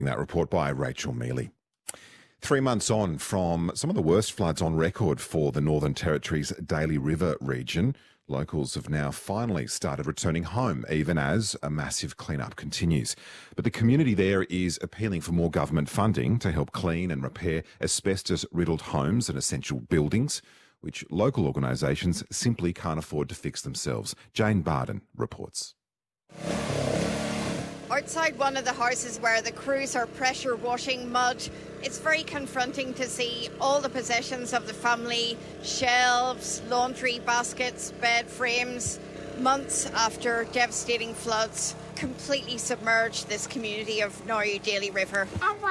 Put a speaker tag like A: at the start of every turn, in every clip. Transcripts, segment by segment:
A: That report by Rachel Mealy. 3 months on from some of the worst floods on record for the Northern Territory's Daly River region, locals have now finally started returning home, even as a massive clean-up continues. But the community there is appealing for more government funding to help clean and repair asbestos-riddled homes and essential buildings, which local organisations simply can't afford to fix themselves. Jane Barden reports.
B: Outside one of the houses where the crews are pressure washing mud, it's very confronting to see all the possessions of the family, shelves, laundry baskets, bed frames, months after devastating floods completely submerged this community of now Daly River.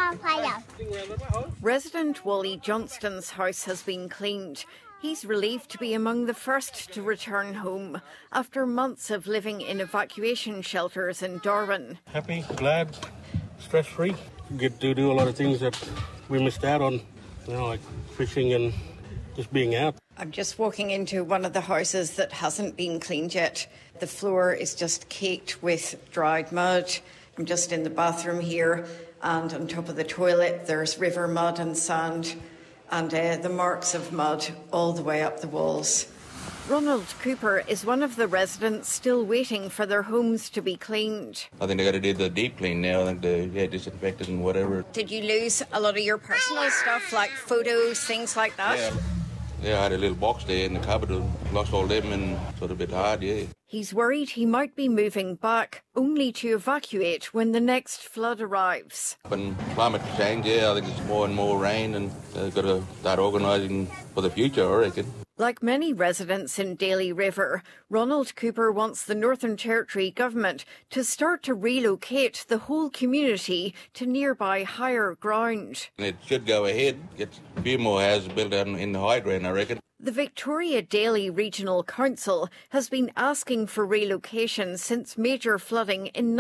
B: Resident Wally Johnston's house has been cleaned. He's relieved to be among the first to return home after months of living in evacuation shelters in Darwin.
C: Happy, glad, stress-free. Get to do a lot of things that we missed out on, like fishing and just being out.
B: I'm just walking into one of the houses that hasn't been cleaned yet. The floor is just caked with dried mud. I'm just in the bathroom here, and on top of the toilet there's river mud and sand, and the marks of mud all the way up the walls. Ronald Cooper is one of the residents still waiting for their homes to be cleaned.
D: I think they got to do the deep clean now. I think the disinfected and whatever.
B: Did you lose a lot of your personal stuff, like photos, things like that?
D: Yeah, I had a little box there in the cupboard. I lost all them and sort of a bit hard, yeah.
B: He's worried he might be moving back, only to evacuate when the next flood arrives.
D: When climate change, I think it's more and more rain, and they've got to start organising for the future, I reckon.
B: Like many residents in Daly River, Ronald Cooper wants the Northern Territory government to start to relocate the whole community to nearby higher ground.
D: And it should go ahead, get a few more houses built out in the high ground, I reckon.
B: The Victoria Daly Regional Council has been asking for relocation since major flooding in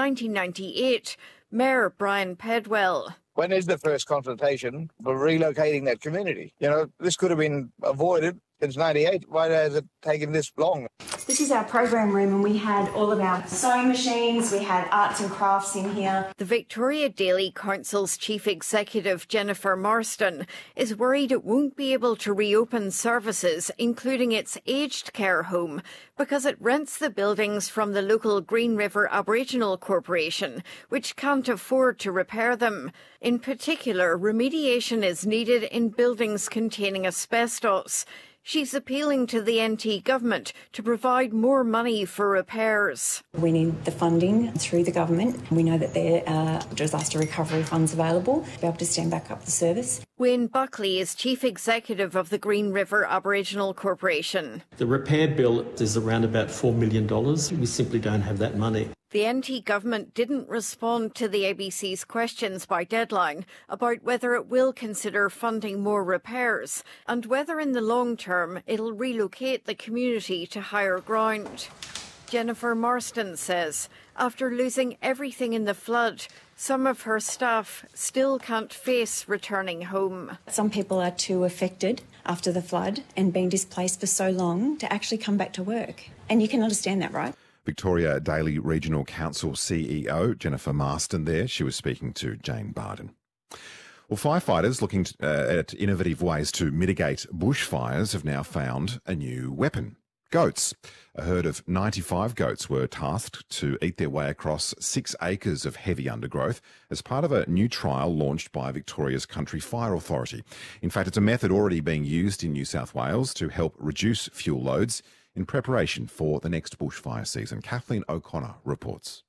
B: 1998. Mayor Brian Pedwell.
E: When is the first consultation for relocating that community? This could have been avoided since 98. Why has it taken this long?
F: This is our program room, and we had all of our sewing machines, we had arts and crafts in here.
B: The Victoria Daly Council's Chief Executive, Jennifer Marston, is worried it won't be able to reopen services, including its aged care home, because it rents the buildings from the local Green River Aboriginal Corporation, which can't afford to repair them. In particular, remediation is needed in buildings containing asbestos. She's appealing to the NT government to provide more money for repairs.
F: We need the funding through the government. We know that there are disaster recovery funds available to be able to stand back up the service.
B: Wayne Buckley is Chief Executive of the Green River Aboriginal Corporation.
G: The repair bill is around about $4 million. We simply don't have that money.
B: The NT government didn't respond to the ABC's questions by deadline about whether it will consider funding more repairs and whether in the long term it'll relocate the community to higher ground. Jennifer Marston says after losing everything in the flood, some of her staff still can't face returning home.
F: Some people are too affected after the flood and being displaced for so long to actually come back to work. And you can understand that, right?
A: Victoria Daly Regional Council CEO Jennifer Marston there. She was speaking to Jane Barden. Well, firefighters looking at innovative ways to mitigate bushfires have now found a new weapon. Goats. A herd of 95 goats were tasked to eat their way across 6 acres of heavy undergrowth as part of a new trial launched by Victoria's Country Fire Authority. In fact, it's a method already being used in New South Wales to help reduce fuel loads in preparation for the next bushfire season. Kathleen O'Connor reports.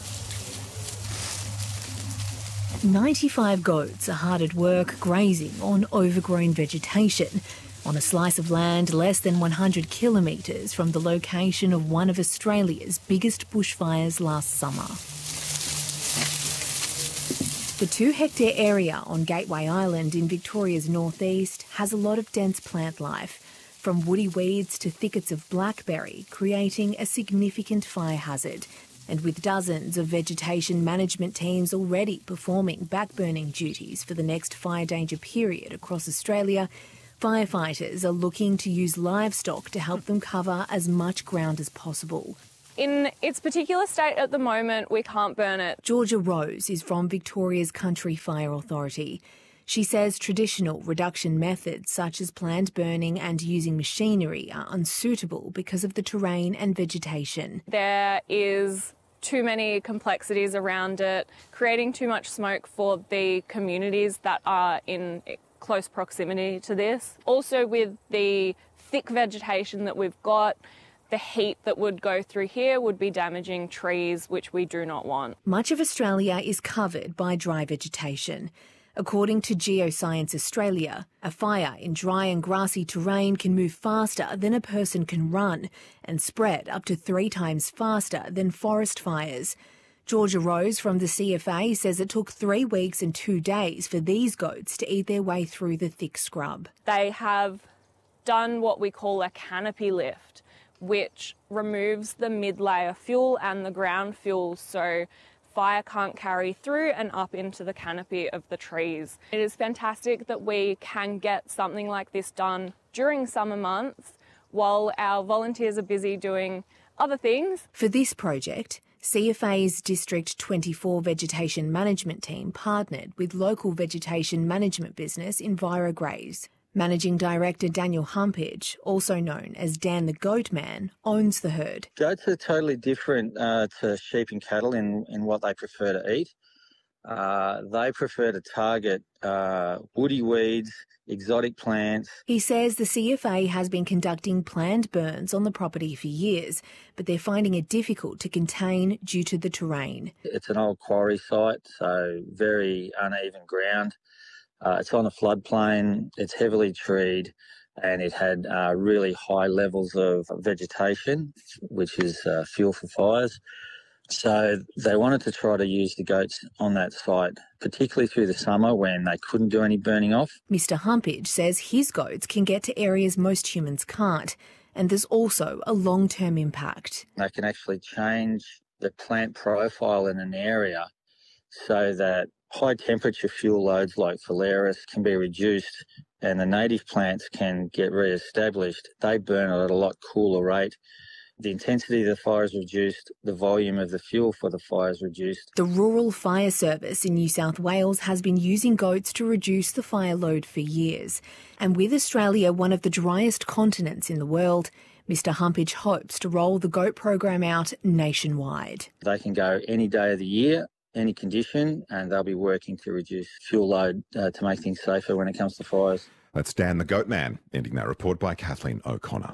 H: 95 goats are hard at work grazing on overgrown vegetation on a slice of land less than 100 kilometres from the location of one of Australia's biggest bushfires last summer. The 2-hectare area on Gateway Island in Victoria's northeast has a lot of dense plant life, from woody weeds to thickets of blackberry, creating a significant fire hazard. And with dozens of vegetation management teams already performing backburning duties for the next fire danger period across Australia, firefighters are looking to use livestock to help them cover as much ground as possible.
I: In its particular state at the moment, we can't burn it.
H: Georgia Rose is from Victoria's Country Fire Authority. She says traditional reduction methods such as planned burning and using machinery are unsuitable because of the terrain and vegetation.
I: There is too many complexities around it, creating too much smoke for the communities that are in close proximity to this. Also, with the thick vegetation that we've got, the heat that would go through here would be damaging trees, which we do not want.
H: Much of Australia is covered by dry vegetation. According to Geoscience Australia, a fire in dry and grassy terrain can move faster than a person can run and spread up to 3 times faster than forest fires. Georgia Rose from the CFA says it took 3 weeks and 2 days for these goats to eat their way through the thick scrub.
I: They have done what we call a canopy lift, which removes the mid-layer fuel and the ground fuel so fire can't carry through and up into the canopy of the trees. It is fantastic that we can get something like this done during summer months while our volunteers are busy doing other things.
H: For this project, CFA's District 24 Vegetation Management team partnered with local vegetation management business EnviroGraze. Managing Director Daniel Humpage, also known as Dan the Goat Man, owns the herd.
J: Goats are totally different to sheep and cattle in what they prefer to eat. They prefer to target woody weeds, exotic plants.
H: He says the CFA has been conducting planned burns on the property for years, but they're finding it difficult to contain due to the terrain.
J: It's an old quarry site, so very uneven ground. It's on a floodplain, it's heavily treed, and it had really high levels of vegetation, which is fuel for fires. So they wanted to try to use the goats on that site, particularly through the summer when they couldn't do any burning off.
H: Mr Humpage says his goats can get to areas most humans can't, and there's also a long-term impact.
J: They can actually change the plant profile in an area so that high temperature fuel loads like Phalaris can be reduced and the native plants can get re-established. They burn at a lot cooler rate. The intensity of the fire is reduced, the volume of the fuel for the fire is reduced.
H: The Rural Fire Service in New South Wales has been using goats to reduce the fire load for years. And with Australia one of the driest continents in the world, Mr Humpage hopes to roll the goat program out nationwide.
J: They can go any day of the year, any condition, and they'll be working to reduce fuel load to make things safer when it comes to fires.
A: That's Dan the Goat Man, ending that report by Kathleen O'Connor.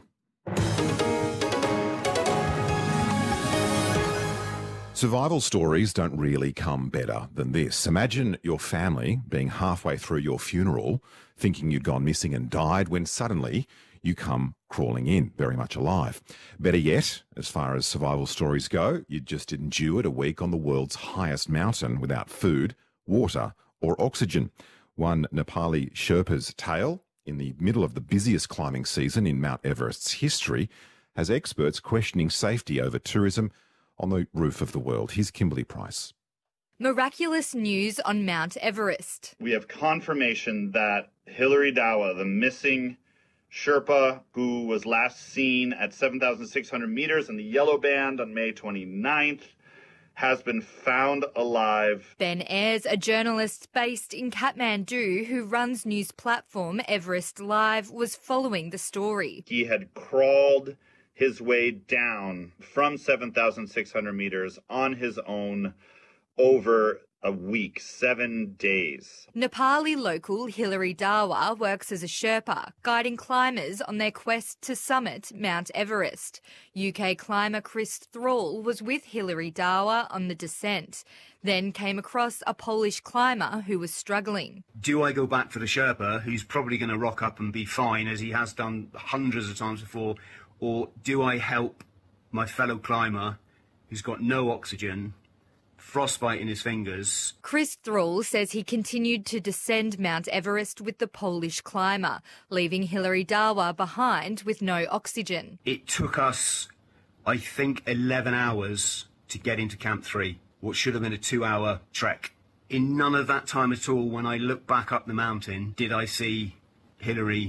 A: Survival stories don't really come better than this. Imagine your family being halfway through your funeral, thinking you'd gone missing and died, when suddenly you come crawling in, very much alive. Better yet, as far as survival stories go, you just endured a week on the world's highest mountain without food, water or oxygen. One Nepali Sherpa's tale, in the middle of the busiest climbing season in Mount Everest's history, has experts questioning safety over tourism on the roof of the world. Here's Kimberly Price.
K: Miraculous news on Mount Everest.
L: We have confirmation that Hilary Dawa, the missing Sherpa who was last seen at 7,600 meters in the Yellow Band on May 29th, has been found alive.
K: Ben Ayres, a journalist based in Kathmandu who runs news platform Everest Live, was following the story.
L: He had crawled his way down from 7,600 meters on his own over a week, 7 days.
K: Nepali local Hilary Dawa works as a Sherpa, guiding climbers on their quest to summit Mount Everest. UK climber Chris Thrall was with Hilary Dawa on the descent, then came across a Polish climber who was struggling.
M: Do I go back for the Sherpa, who's probably going to rock up and be fine, as he has done hundreds of times before, or do I help my fellow climber who's got no oxygen, frostbite in his fingers?
K: Chris Thrall says he continued to descend Mount Everest with the Polish climber, leaving Hilary Dawa behind with no oxygen.
M: It took us, I think, 11 hours to get into Camp 3, what should have been a 2-hour trek. In none of that time at all, when I looked back up the mountain, did I see Hilary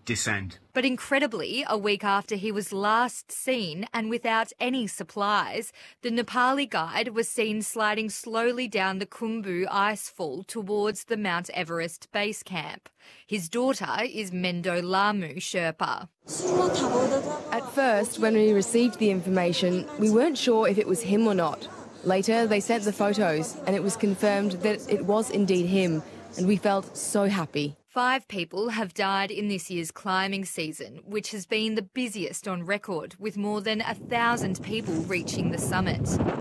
M: descend.
K: But incredibly, a week after he was last seen and without any supplies, the Nepali guide was seen sliding slowly down the Khumbu icefall towards the Mount Everest base camp. His daughter is Mendo Lamu Sherpa.
N: At first, when we received the information, we weren't sure if it was him or not. Later, they sent the photos and it was confirmed that it was indeed him, and we felt so happy.
K: 5 people have died in this year's climbing season, which has been the busiest on record, with more than 1,000 people reaching the summit.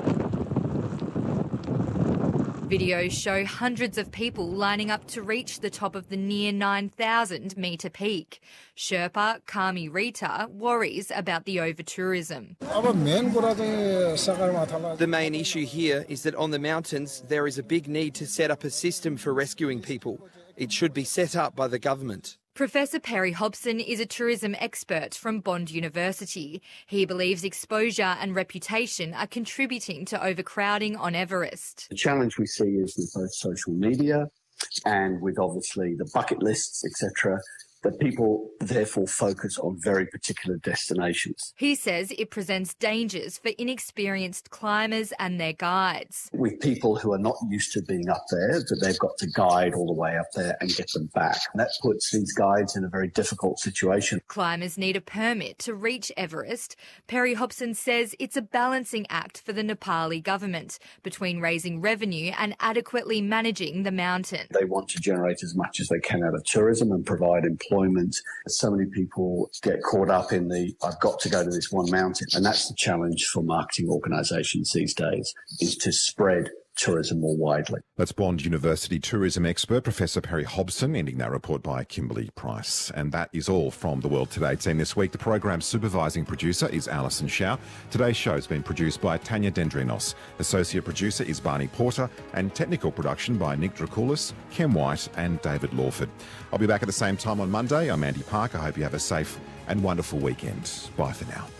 K: Videos show hundreds of people lining up to reach the top of the near 9,000-metre peak. Sherpa Kami Rita worries about the over-tourism.
O: The main issue here is that on the mountains there is a big need to set up a system for rescuing people. It should be set up by the government.
K: Professor Perry Hobson is a tourism expert from Bond University. He believes exposure and reputation are contributing to overcrowding on Everest.
P: The challenge we see is with both social media and with obviously the bucket lists, etc., that people therefore focus on very particular destinations.
K: He says it presents dangers for inexperienced climbers and their guides.
P: With people who are not used to being up there, that they've got to guide all the way up there and get them back. And that puts these guides in a very difficult situation.
K: Climbers need a permit to reach Everest. Perry Hobson says it's a balancing act for the Nepali government between raising revenue and adequately managing the mountain.
P: They want to generate as much as they can out of tourism and provide employment. So many people get caught up in the, I've got to go to this one mountain. And that's the challenge for marketing organisations these days, is to spread tourism more widely.
A: That's Bond University tourism expert Professor Perry Hobson, ending that report by Kimberly Price. And that is all from the World Today team this week. The program's supervising producer is Alison Shao. Today's show has been produced by Tanya Dendrinos. Associate producer is Barney Porter, and technical production by Nick Dracoulis, Ken White and David Lawford. I'll be back at the same time on Monday. I'm Andy Park. I hope you have a safe and wonderful weekend. Bye for now.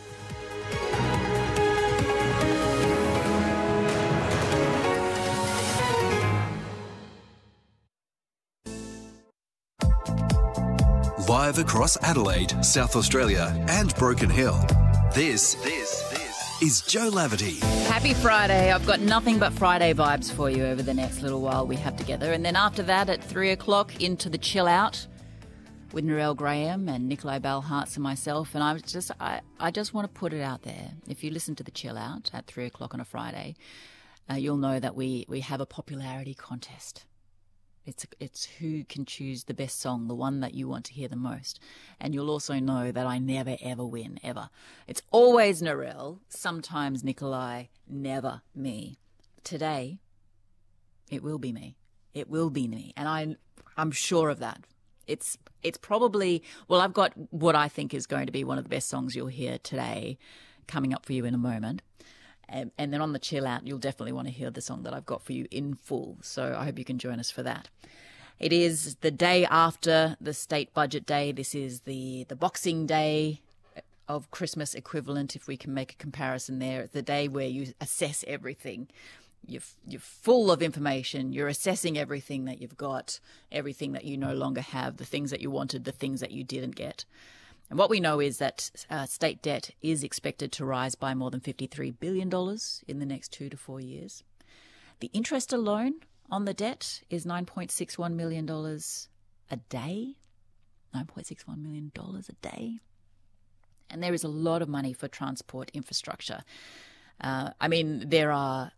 Q: Live across Adelaide, South Australia and Broken Hill, this is Joe Laverty.
R: Happy Friday. I've got nothing but Friday vibes for you over the next little while we have together. And then after that at 3 o'clock into the Chill Out with Narelle Graham and Nikolai Balhartz and myself. And I just want to put it out there. If you listen to the Chill Out at 3 o'clock on a Friday, you'll know that we have a popularity contest. It's who can choose the best song, the one that you want to hear the most. And you'll also know that I never, ever win, ever. It's always Narelle, sometimes Nikolai, never me. Today, it will be me. It will be me. And I'm sure of that. It's probably, well, I've got what I think is going to be one of the best songs you'll hear today coming up for you in a moment. And then on the Chill Out, you'll definitely want to hear the song that I've got for you in full. So I hope you can join us for that. It is the day after the state budget day. This is the Boxing Day of Christmas equivalent, if we can make a comparison there. It's the day where you assess everything. You're full of information. You're assessing everything that you've got, everything that you no longer have, the things that you wanted, the things that you didn't get. And what we know is that state debt is expected to rise by more than $53 billion in the next 2 to 4 years. The interest alone on the debt is $9.61 million a day. $9.61 million a day. And there is a lot of money for transport infrastructure. I mean, there are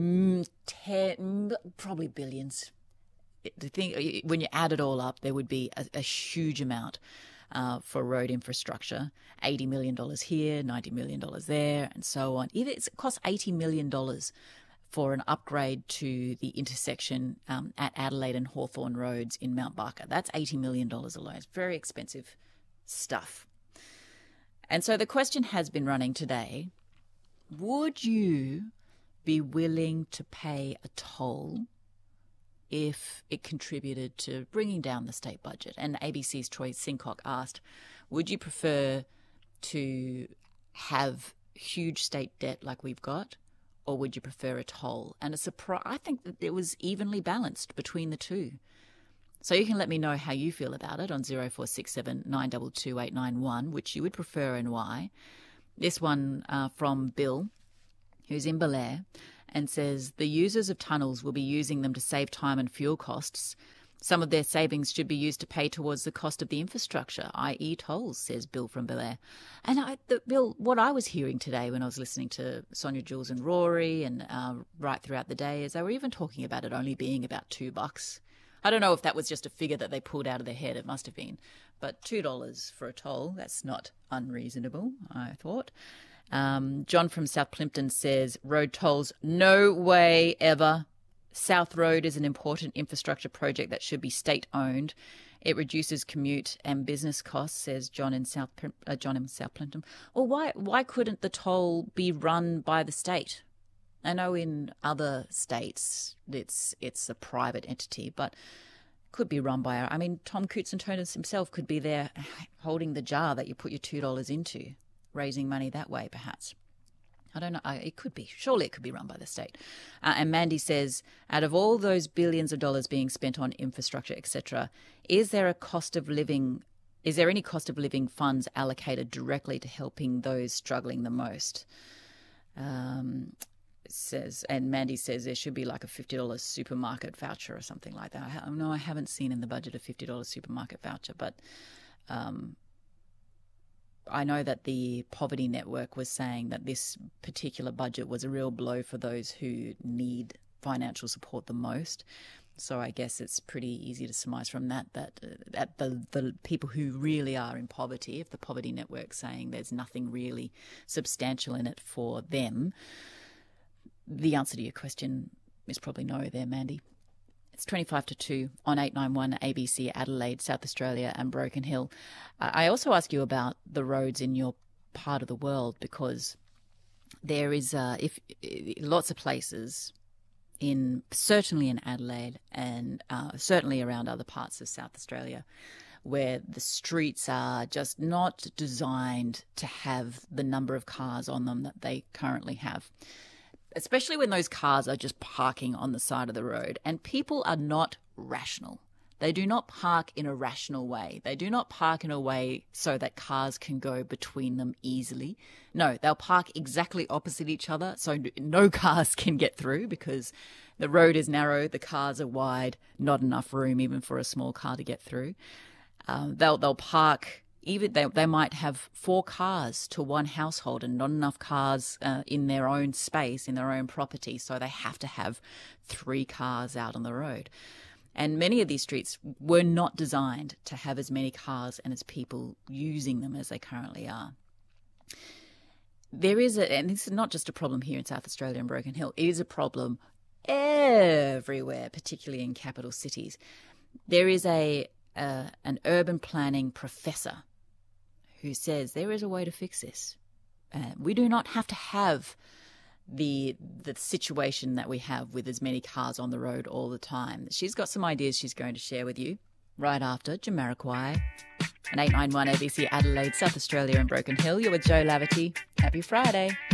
R: probably billions. When you add it all up, there would be a huge amount for road infrastructure. $80 million here, $90 million there, and so on. It costs $80 million for an upgrade to the intersection at Adelaide and Hawthorn Roads in Mount Barker. That's $80 million alone. It's very expensive stuff. And so the question has been running today, would you be willing to pay a toll if it contributed to bringing down the state budget? And ABC's Troy Sincock asked, would you prefer to have huge state debt like we've got, or would you prefer a toll? And I think that it was evenly balanced between the two. So you can let me know how you feel about it on 0467 922 891, which you would prefer and why. This one from Bill, who's in Belair, and says the users of tunnels will be using them to save time and fuel costs. Some of their savings should be used to pay towards the cost of the infrastructure, i.e. tolls, says Bill from Belair. And Bill, what I was hearing today when I was listening to Sonia, Jules and Rory and right throughout the day is they were even talking about it only being about $2. I don't know if that was just a figure that they pulled out of their head. It must have been. But $2 for a toll, that's not unreasonable, I thought. John from South Plympton says, road tolls, no way ever. South Road is an important infrastructure project that should be state-owned. It reduces commute and business costs, says John in South Plympton. Well, why couldn't the toll be run by the state? I know in other states it's a private entity, but could be run by. I mean, Tom Koutsantonis himself could be there holding the jar that you put your $2 into, raising money that way, perhaps. I don't know. It could be. Surely it could be run by the state. And Mandy says, out of all those billions of dollars being spent on infrastructure, etc., is there any cost of living funds allocated directly to helping those struggling the most? And Mandy says there should be like a $50 supermarket voucher or something like that. No, I haven't seen in the budget a $50 supermarket voucher, but I know that the Poverty Network was saying that this particular budget was a real blow for those who need financial support the most. So I guess it's pretty easy to surmise from that the people who really are in poverty, if the Poverty Network's saying there's nothing really substantial in it for them, the answer to your question is probably no there, Mandy. It's 25 to 2 on 891 ABC Adelaide, South Australia and Broken Hill. I also ask you about the roads in your part of the world because there is lots of places, certainly in Adelaide and certainly around other parts of South Australia, where the streets are just not designed to have the number of cars on them that they currently have. Especially when those cars are just parking on the side of the road. And people are not rational. They do not park in a rational way. They do not park in a way so that cars can go between them easily. No, they'll park exactly opposite each other so no cars can get through because the road is narrow, the cars are wide, not enough room even for a small car to get through. They'll park... Even they might have 4 cars to one household and not enough cars in their own space, in their own property, so they have to have 3 cars out on the road. And many of these streets were not designed to have as many cars and as people using them as they currently are. There is and this is not just a problem here in South Australia and Broken Hill, it is a problem everywhere, particularly in capital cities. There is an urban planning professor who says there is a way to fix this. We do not have to have the situation that we have with as many cars on the road all the time. She's got some ideas she's going to share with you right after Jamiroquai and 891 ABC Adelaide, South Australia and Broken Hill. You're with Jo Laverty. Happy Friday.